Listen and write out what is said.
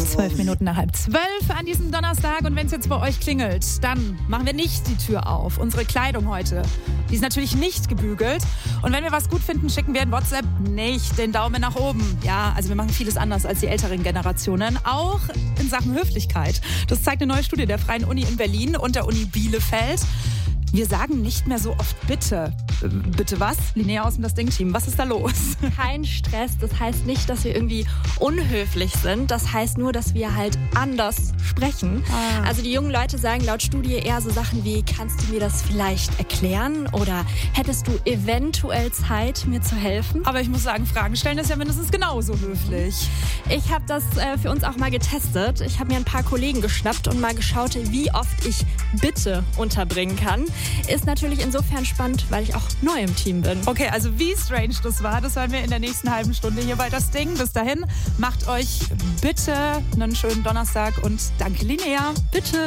12 Minuten nach 11:30 an diesem Donnerstag. Und wenn es jetzt bei euch klingelt, dann machen wir nicht die Tür auf. Unsere Kleidung heute, die ist natürlich nicht gebügelt. Und wenn wir was gut finden, schicken wir in WhatsApp nicht den Daumen nach oben. Ja, also wir machen vieles anders als die älteren Generationen. Auch in Sachen Höflichkeit. Das zeigt eine neue Studie der Freien Uni in Berlin und der Uni Bielefeld. Wir sagen nicht mehr so oft bitte. Bitte was? Linnea aus dem Das Ding-Team, was ist da los? Kein Stress, das heißt nicht, dass wir irgendwie unhöflich sind. Das heißt nur, dass wir halt anders sprechen. Also die jungen Leute sagen laut Studie eher so Sachen wie, kannst du mir das vielleicht erklären? Oder hättest du eventuell Zeit, mir zu helfen? Aber ich muss sagen, Fragen stellen ist ja mindestens genauso höflich. Ich habe das für uns auch mal getestet. Ich habe mir ein paar Kollegen geschnappt und mal geschaut, wie oft ich Bitte unterbringen kann. Ist natürlich insofern spannend, weil ich auch neu im Team bin. Okay, also wie strange das war, das hören wir in der nächsten halben Stunde hier bei Das Ding. Bis dahin, macht euch bitte einen schönen Donnerstag und danke, Linnea. Bitte.